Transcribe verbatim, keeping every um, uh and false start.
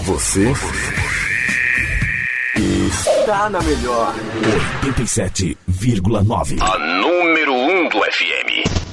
Você está na melhor oitenta e sete vírgula nove. A número um do F M.